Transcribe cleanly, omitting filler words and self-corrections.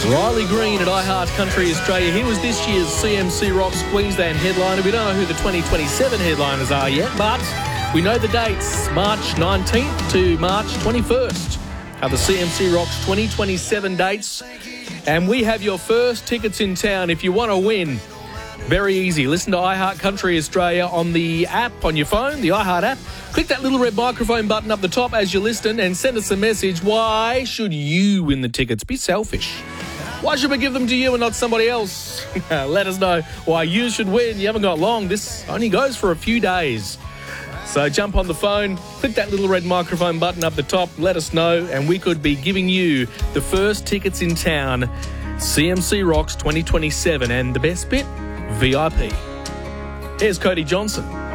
Riley Green at iHeart Country Australia. He was this year's CMC Rocks Queensland headliner. We don't know who the 2027 headliners are yet, but we know the dates. March 19th to March 21st are the CMC Rocks 2027 dates. And we have your first tickets in town if you want to win. Very easy. Listen to iHeart Country Australia on the app, on your phone, the iHeart app. Click that little red microphone button up the top as you listen and send us a message. Why should you win the tickets? Be selfish. Why should we give them to you and not somebody else? Let us know why you should win. You haven't got long. This only goes for a few days. So jump on the phone, click that little red microphone button up the top, let us know, and we could be giving you the first tickets in town, CMC Rocks 2027. And the best bit, VIP. Here's Cody Johnson.